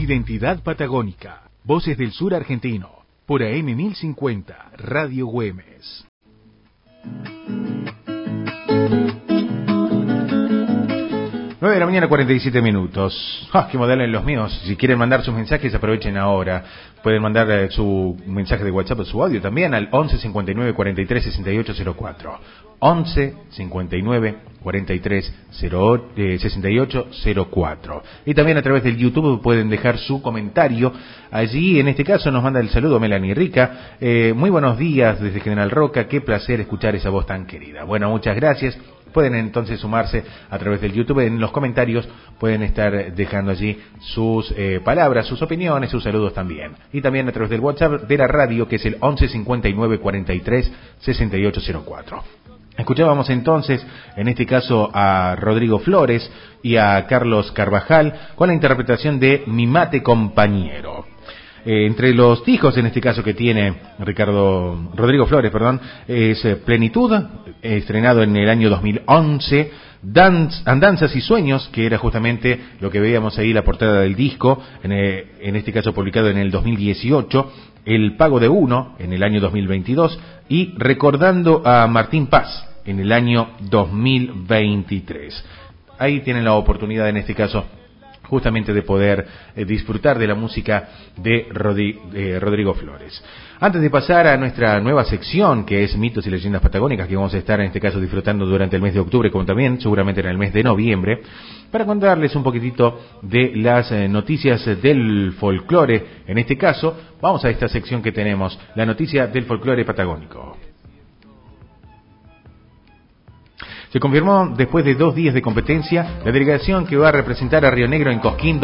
Identidad patagónica. Voces del sur argentino. Por AM 1050, Radio Güemes. 9 de la mañana, 47 minutos. ¡Qué modelo en los míos! Si quieren mandar sus mensajes, aprovechen ahora. Pueden mandar su mensaje de WhatsApp o su audio también al 11 59 43 68 04. 11 59 43 68 04. Y también a través del YouTube pueden dejar su comentario. Allí, en este caso, nos manda el saludo Melanie Rica. Muy buenos días desde General Roca. Qué placer escuchar esa voz tan querida. Bueno, muchas gracias. Pueden entonces sumarse a través del YouTube. En los comentarios pueden estar dejando allí sus palabras, sus opiniones, sus saludos también. Y también a través del WhatsApp de la radio, que es el 11 59 43 68 04. Escuchábamos entonces, en este caso, a Rodrigo Flores y a Carlos Carvajal con la interpretación de Mi mate compañero. Entre los discos, en este caso, que tiene Rodrigo Flores, es Plenitud, estrenado en el año 2011, Andanzas y Sueños, que era justamente lo que veíamos ahí, la portada del disco, en este caso publicado en el 2018, El Pago de Uno, en el año 2022, y Recordando a Martín Paz, en el año 2023. Ahí tienen la oportunidad, en este caso, justamente de poder disfrutar de la música de Rodrigo Flores. Antes de pasar a nuestra nueva sección, que es Mitos y Leyendas Patagónicas, que vamos a estar en este caso disfrutando durante el mes de octubre, como también seguramente en el mes de noviembre, para contarles un poquitito de las noticias del folclore. En este caso, vamos a esta sección que tenemos, la noticia del folclore patagónico. Se confirmó, después de 2 días de competencia, la delegación que va a representar a Río Negro en Cosquín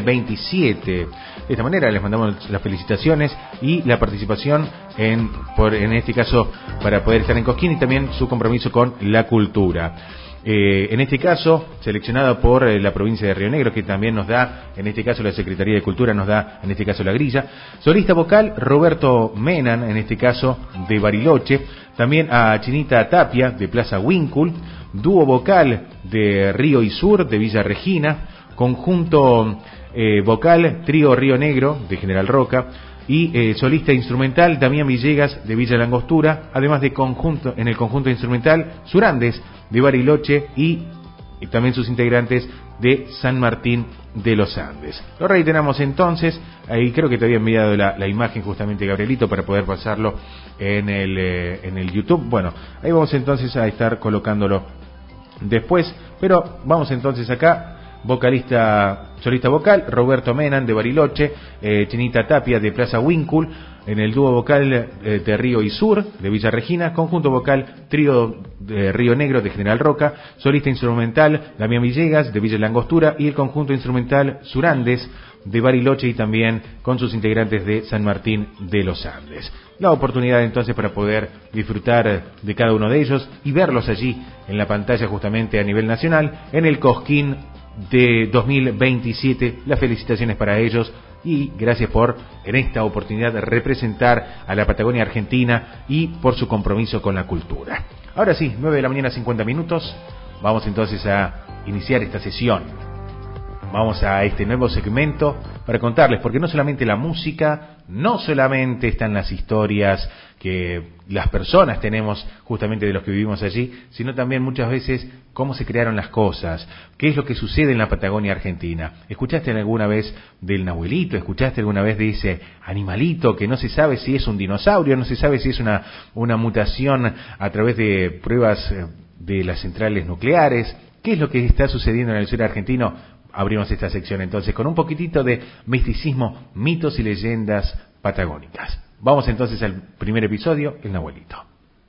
2027. De esta manera les mandamos las felicitaciones y la participación en este caso para poder estar en Cosquín, y también su compromiso con la cultura. En este caso, seleccionado por la provincia de Río Negro, que también nos da, en este caso la Secretaría de Cultura nos da, en este caso la grilla. Solista vocal, Roberto Menan, en este caso de Bariloche. También a Chinita Tapia, de Plaza Wincul. Dúo vocal de Río y Sur, de Villa Regina. Conjunto vocal, Trío Río Negro, de General Roca. Y solista instrumental, Damián Villegas, de Villa Langostura. Además de en el conjunto instrumental, Surandes, de Bariloche, y también sus integrantes de San Martín de los Andes. Lo reiteramos entonces, ahí creo que te había enviado la imagen justamente, Gabrielito, para poder pasarlo en el YouTube. Bueno, ahí vamos entonces a estar colocándolo después, pero vamos entonces acá. Solista vocal, Roberto Menan, de Bariloche. Chinita Tapia, de Plaza Wincul. En el dúo vocal de Río y Sur, de Villa Regina. Conjunto vocal, Trío de Río Negro, de General Roca. Solista instrumental, Damián Villegas, de Villa Langostura. Y el conjunto instrumental, Surandes, de Bariloche, y también con sus integrantes de San Martín de los Andes. La oportunidad entonces para poder disfrutar de cada uno de ellos y verlos allí en la pantalla justamente a nivel nacional en el Cosquín de 2027. Las felicitaciones para ellos y gracias por en esta oportunidad representar a la Patagonia Argentina y por su compromiso con la cultura. Ahora sí, 9 de la mañana, 50 minutos. Vamos entonces a iniciar esta sesión. Vamos a este nuevo segmento para contarles, porque no solamente la música, no solamente están las historias que las personas tenemos justamente de los que vivimos allí, sino también muchas veces cómo se crearon las cosas, qué es lo que sucede en la Patagonia Argentina. ¿Escuchaste alguna vez del Nahuelito? ¿Escuchaste alguna vez de ese animalito que no se sabe si es un dinosaurio, no se sabe si es una mutación a través de pruebas de las centrales nucleares? ¿Qué es lo que está sucediendo en el sur argentino? Abrimos esta sección entonces con un poquitito de misticismo, mitos y leyendas patagónicas. Vamos entonces al primer episodio, el Nahuelito.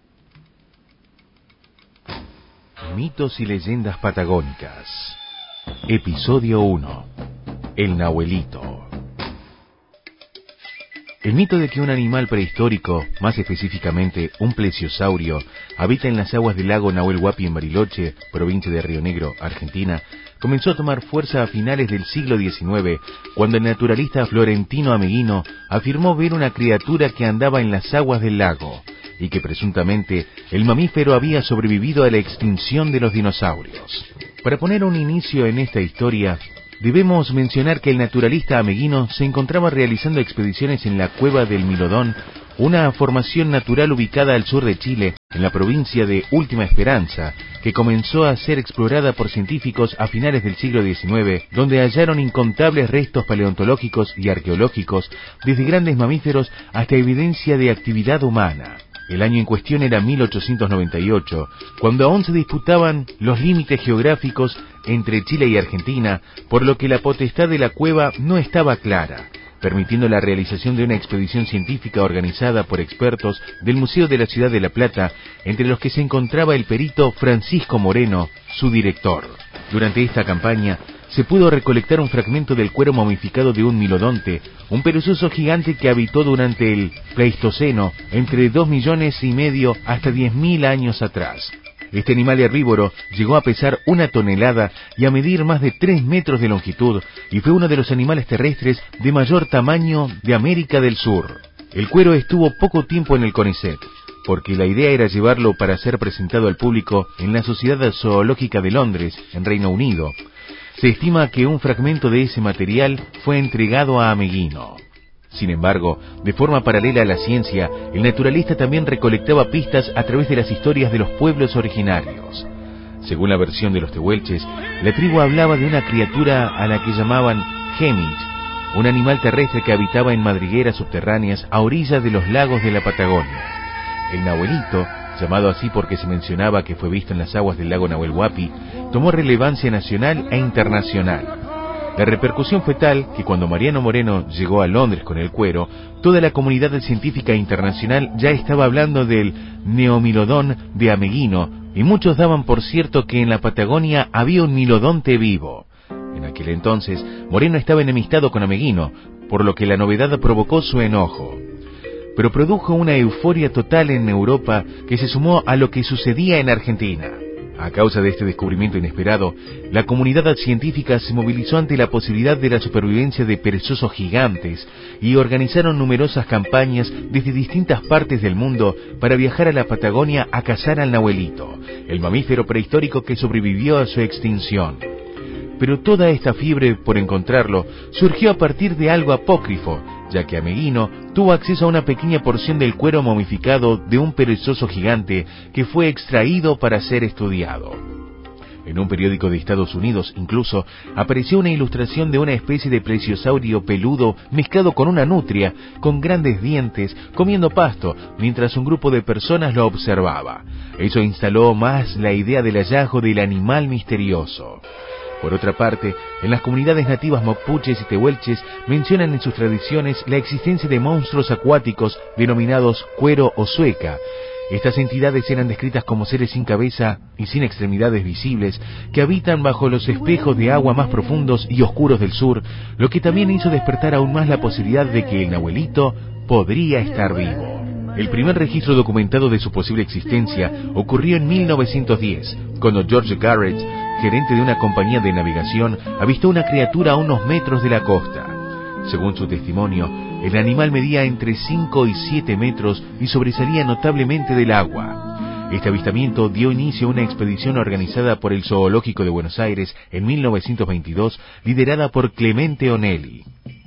Mitos y leyendas patagónicas. Episodio 1. El Nahuelito. El mito de que un animal prehistórico, más específicamente un plesiosaurio, habita en las aguas del lago Nahuel Huapi en Bariloche, provincia de Río Negro, Argentina, comenzó a tomar fuerza a finales del siglo XIX, cuando el naturalista Florentino Ameghino afirmó ver una criatura que andaba en las aguas del lago, y que presuntamente el mamífero había sobrevivido a la extinción de los dinosaurios. Para poner un inicio en esta historia, Debemos mencionar que el naturalista Ameghino se encontraba realizando expediciones en la cueva del Milodón, una formación natural ubicada al sur de Chile, en la provincia de Última Esperanza, que comenzó a ser explorada por científicos a finales del siglo XIX, donde hallaron incontables restos paleontológicos y arqueológicos, desde grandes mamíferos hasta evidencia de actividad humana. El año en cuestión era 1898, cuando aún se disputaban los límites geográficos entre Chile y Argentina, por lo que la potestad de la cueva no estaba clara, permitiendo la realización de una expedición científica organizada por expertos del Museo de la Ciudad de La Plata, entre los que se encontraba el perito Francisco Moreno, su director. Durante esta campaña, se pudo recolectar un fragmento del cuero momificado de un milodonte, un perezoso gigante que habitó durante el Pleistoceno entre 2,5 millones hasta 10.000 años atrás. Este animal herbívoro llegó a pesar 1 tonelada y a medir más de 3 metros de longitud, y fue uno de los animales terrestres de mayor tamaño de América del Sur. El cuero estuvo poco tiempo en el CONICET, porque la idea era llevarlo para ser presentado al público en la Sociedad Zoológica de Londres, en Reino Unido. Se estima que un fragmento de ese material fue entregado a Ameghino. Sin embargo, de forma paralela a la ciencia, el naturalista también recolectaba pistas a través de las historias de los pueblos originarios. Según la versión de los tehuelches, la tribu hablaba de una criatura a la que llamaban Gemich, un animal terrestre que habitaba en madrigueras subterráneas a orillas de los lagos de la Patagonia. El nahuelito, llamado así porque se mencionaba que fue visto en las aguas del lago Nahuel Huapi, tomó relevancia nacional e internacional. La repercusión fue tal que cuando Mariano Moreno llegó a Londres con el cuero, toda la comunidad científica internacional ya estaba hablando del neomilodón de Ameghino, y muchos daban por cierto que en la Patagonia había un milodonte vivo. En aquel entonces, Moreno estaba enemistado con Ameghino, por lo que la novedad provocó su enojo. Pero produjo una euforia total en Europa que se sumó a lo que sucedía en Argentina. A causa de este descubrimiento inesperado, la comunidad científica se movilizó ante la posibilidad de la supervivencia de perezosos gigantes y organizaron numerosas campañas desde distintas partes del mundo para viajar a la Patagonia a cazar al nahuelito, el mamífero prehistórico que sobrevivió a su extinción. Pero toda esta fiebre por encontrarlo surgió a partir de algo apócrifo, ya que Ameghino tuvo acceso a una pequeña porción del cuero momificado de un perezoso gigante que fue extraído para ser estudiado. En un periódico de Estados Unidos, incluso, apareció una ilustración de una especie de plesiosaurio peludo mezclado con una nutria, con grandes dientes, comiendo pasto, mientras un grupo de personas lo observaba. Eso instaló más la idea del hallazgo del animal misterioso. Por otra parte, en las comunidades nativas mapuches y tehuelches mencionan en sus tradiciones la existencia de monstruos acuáticos denominados cuero o sueca. Estas entidades eran descritas como seres sin cabeza y sin extremidades visibles que habitan bajo los espejos de agua más profundos y oscuros del sur, lo que también hizo despertar aún más la posibilidad de que el nahuelito podría estar vivo. El primer registro documentado de su posible existencia ocurrió en 1910, cuando George Garrett, gerente de una compañía de navegación, avistó una criatura a unos metros de la costa. Según su testimonio, el animal medía entre 5 y 7 metros y sobresalía notablemente del agua. Este avistamiento dio inicio a una expedición organizada por el Zoológico de Buenos Aires en 1922, liderada por Clemente Onelli.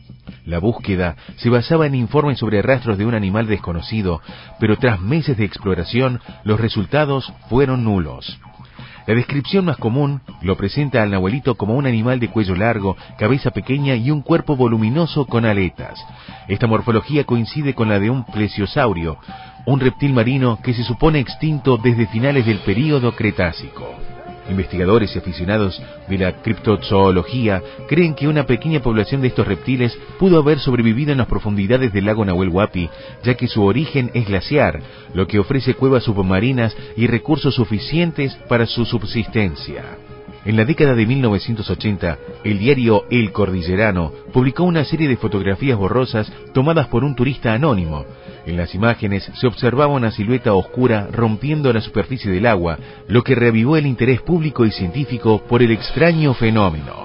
La búsqueda se basaba en informes sobre rastros de un animal desconocido, pero tras meses de exploración, los resultados fueron nulos. La descripción más común lo presenta al nahuelito como un animal de cuello largo, cabeza pequeña y un cuerpo voluminoso con aletas. Esta morfología coincide con la de un plesiosaurio, un reptil marino que se supone extinto desde finales del período Cretácico. Investigadores y aficionados de la criptozoología creen que una pequeña población de estos reptiles pudo haber sobrevivido en las profundidades del lago Nahuel Huapi, ya que su origen es glaciar, lo que ofrece cuevas submarinas y recursos suficientes para su subsistencia. En la década de 1980, el diario El Cordillerano publicó una serie de fotografías borrosas tomadas por un turista anónimo. En las imágenes se observaba una silueta oscura rompiendo la superficie del agua, lo que reavivó el interés público y científico por el extraño fenómeno.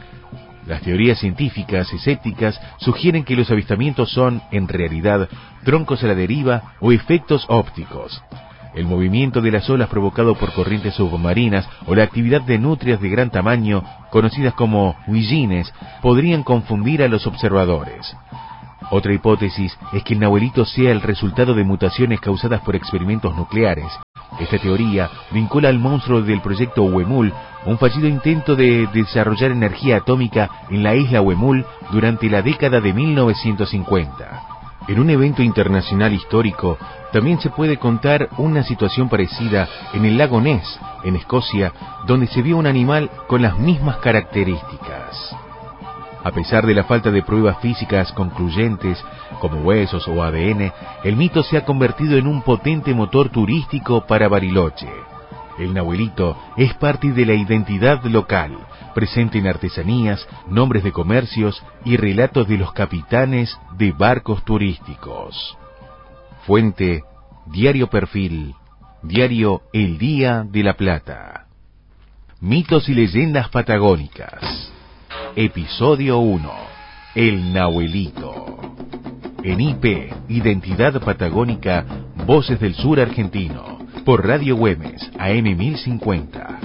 Las teorías científicas escépticas sugieren que los avistamientos son, en realidad, troncos a la deriva o efectos ópticos. el movimiento de las olas provocado por corrientes submarinas o la actividad de nutrias de gran tamaño, conocidas como huillines, podrían confundir a los observadores. Otra hipótesis es que el Nahuelito sea el resultado de mutaciones causadas por experimentos nucleares. Esta teoría vincula al monstruo del proyecto Huemul, un fallido intento de desarrollar energía atómica en la isla Huemul durante la década de 1950. En un evento internacional histórico, también se puede contar una situación parecida en el lago Ness, en Escocia, donde se vio un animal con las mismas características. A pesar de la falta de pruebas físicas concluyentes, como huesos o ADN, el mito se ha convertido en un potente motor turístico para Bariloche. El Nahuelito es parte de la identidad local, presente en artesanías, nombres de comercios y relatos de los capitanes de barcos turísticos. Fuente: Diario Perfil, Diario El Día de la Plata. Mitos y leyendas patagónicas. Episodio 1. El Nahuelito. En IP, Identidad Patagónica, Voces del Sur Argentino, por Radio Güemes, AM 1050.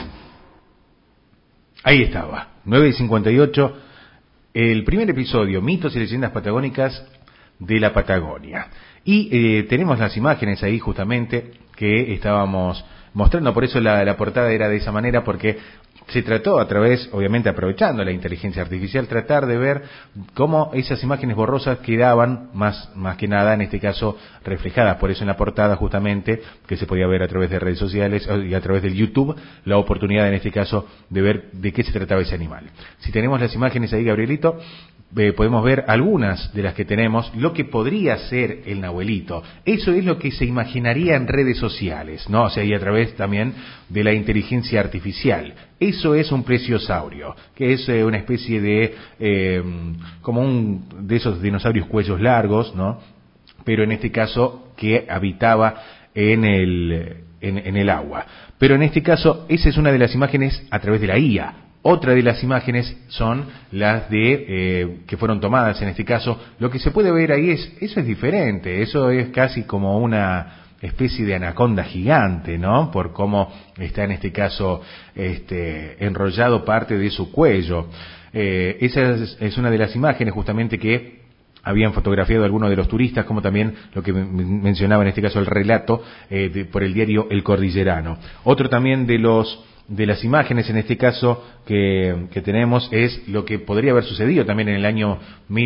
Ahí estaba, 9:58, el primer episodio, Mitos y Leyendas Patagónicas de la Patagonia. Y tenemos las imágenes ahí justamente que estábamos mostrando, por eso la portada era de esa manera, porque se trató a través, obviamente aprovechando la inteligencia artificial, tratar de ver cómo esas imágenes borrosas quedaban más que nada, en este caso, reflejadas. Por eso en la portada justamente, que se podía ver a través de redes sociales y a través del YouTube, la oportunidad en este caso de ver de qué se trataba ese animal. Si tenemos las imágenes ahí, Gabrielito, podemos ver algunas de las que tenemos, lo que podría ser el Nahuelito. Eso es lo que se imaginaría en redes sociales, ¿no? O sea, y a través también de la inteligencia artificial. Eso es un plesiosaurio, que es una especie de, como de esos dinosaurios cuellos largos, ¿no? Pero en este caso que habitaba en el agua. Pero en este caso, esa es una de las imágenes a través de la IA. Otra de las imágenes son las de que fueron tomadas en este caso. Lo que se puede ver ahí eso es diferente, eso es casi como una especie de anaconda gigante, ¿no? Por cómo está en este caso enrollado parte de su cuello. Esa es una de las imágenes justamente que habían fotografiado algunos de los turistas, como también lo que mencionaba en este caso el relato por el diario El Cordillerano. Otro también de las imágenes en este caso que tenemos es lo que podría haber sucedido también en el año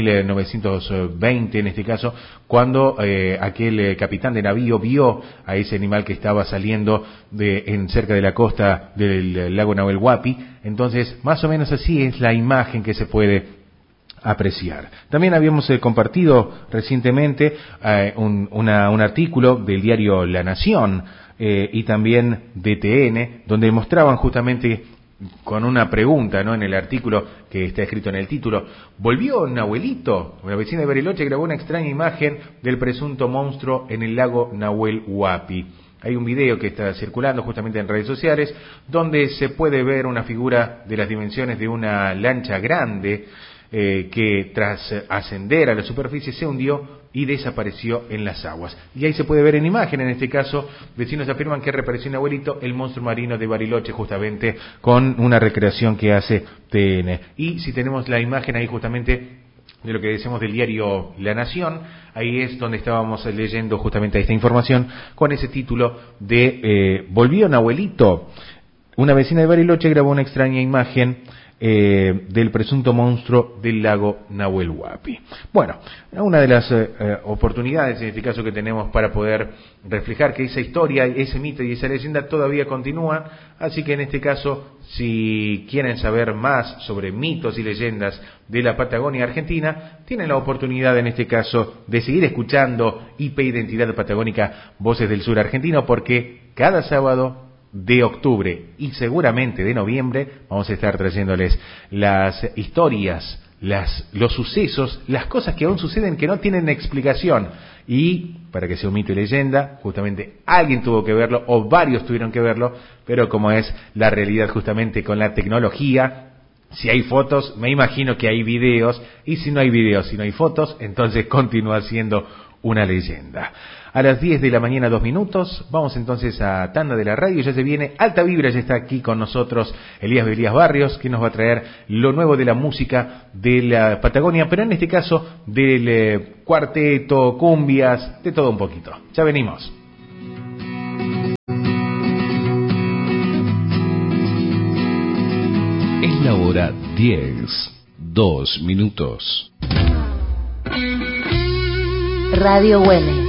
1920 en este caso, cuando aquel capitán de navío vio a ese animal que estaba saliendo cerca de la costa del lago Nahuel Huapi. Entonces más o menos así es la imagen que se puede apreciar. También habíamos compartido recientemente un artículo del diario La Nación y también de TN, donde mostraban justamente con una pregunta, ¿no? En el artículo que está escrito en el título: ¿volvió Nahuelito? Una vecina de Bariloche grabó una extraña imagen del presunto monstruo en el lago Nahuel Huapi. Hay un video que está circulando justamente en redes sociales, donde se puede ver una figura de las dimensiones de una lancha grande que tras ascender a la superficie se hundió y desapareció en las aguas. Y ahí se puede ver en imagen, en este caso, vecinos afirman que reapareció un Nahuelito, el monstruo marino de Bariloche, justamente con una recreación que hace TN. Y si tenemos la imagen ahí justamente de lo que decimos del diario La Nación, ahí es donde estábamos leyendo justamente esta información con ese título de ¿volvió Nahuelito? Una vecina de Bariloche grabó una extraña imagen del presunto monstruo del lago Nahuel Huapi. Bueno, una de las oportunidades en este caso que tenemos para poder reflejar que esa historia, ese mito y esa leyenda todavía continúan, así que en este caso, si quieren saber más sobre mitos y leyendas de la Patagonia Argentina, tienen la oportunidad en este caso de seguir escuchando IP Identidad Patagónica, Voces del Sur Argentino, porque cada sábado de octubre y seguramente de noviembre vamos a estar trayéndoles las historias, los sucesos, las cosas que aún suceden que no tienen explicación, y para que sea un mito y leyenda, justamente alguien tuvo que verlo o varios tuvieron que verlo, pero como es la realidad justamente con la tecnología, si hay fotos, me imagino que hay videos, y si no hay videos, si no hay fotos, entonces continúa siendo una leyenda. A las 10 de la mañana, 2 minutos, vamos entonces a tanda de la radio. Ya se viene Alta Vibra, ya está aquí con nosotros Elías Barrios, que nos va a traer lo nuevo de la música de la Patagonia, pero en este caso del cuarteto, cumbias, de todo un poquito. Ya venimos. Es la hora 10, 2 minutos. Radio Güemes.